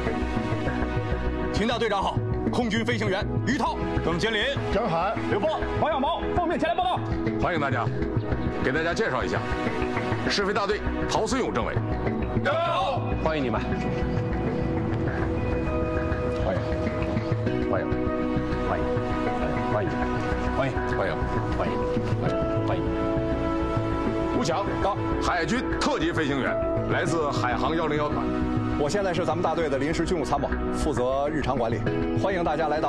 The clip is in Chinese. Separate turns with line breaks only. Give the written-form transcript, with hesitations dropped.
秦大队长好，空军飞行员于涛、邓金林、
张海、
刘波、王小毛奉命前来报道。
欢迎大家，给大家介绍一下，试飞大队陶孙勇政委。
大家好，
欢迎你们。欢迎，欢迎，欢迎，欢迎，欢迎，欢迎，欢迎，欢迎。吴强，海军特级飞行员，来自海航101团。
我现在是咱们大队的临时军务参谋，负责日常管理。欢迎大家来到。